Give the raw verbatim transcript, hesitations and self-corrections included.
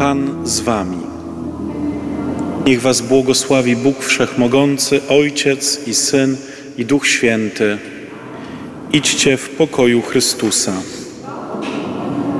Pan z wami. Niech was błogosławi Bóg Wszechmogący, Ojciec i Syn, i Duch Święty. Idźcie w pokoju Chrystusa.